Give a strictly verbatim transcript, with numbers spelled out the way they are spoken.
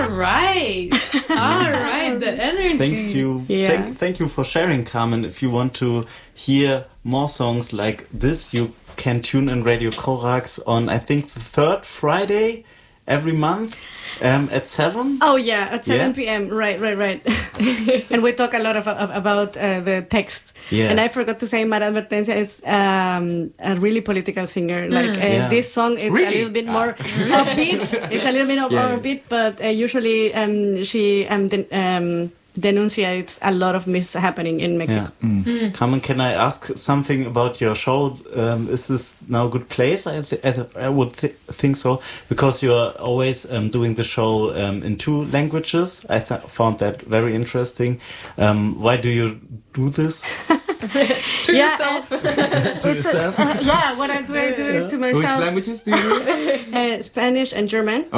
All right. All right. The energy. Thanks you. Yeah. Thank, thank you for sharing, Carmen. If you want to hear more songs like this, you can tune in Radio Corax on, I think, the third Friday every month um, at seven. Oh yeah, at seven Yeah. p.m. Right, right, right. And we talk a lot of, of, about uh, the text. Yeah. And I forgot to say, Mara Advertencia is um, a really political singer. Like uh, Yeah. this song, it's Really? a little bit more upbeat. It's a little bit more Yeah, yeah. upbeat, but uh, usually um, she um, den- um, denunciates a lot of mishappening in Mexico. Yeah. Carmen, can I ask something about your show? Um, is this now a good place? I, th- I, th- I would th- think so, because you're always um, doing the show um, in two languages. I th- found that very interesting. Um, why do you do this To Yeah, yourself. to yourself? Uh, yeah, what I do, I do is to Which myself. languages do you do? Uh, Spanish and German.